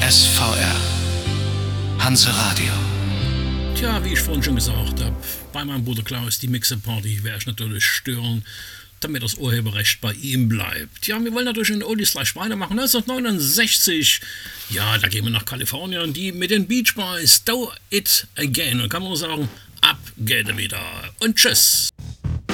SVR, Hanse Radio. Tja, wie ich vorhin schon gesagt habe, bei meinem Bruder Klaus, die Mixer-Party, werde ich natürlich stören, damit das Urheberrecht bei ihm bleibt. Ja, wir wollen natürlich in Oldies gleich weitermachen. 1969, ja, da gehen wir nach Kalifornien, die mit den Beach Boys, Do It Again. Und kann man nur sagen, ab geht er wieder. Und tschüss.